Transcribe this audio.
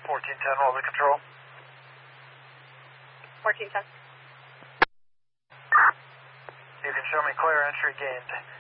1410, what was the control? 1410. You can show me clear entry gained.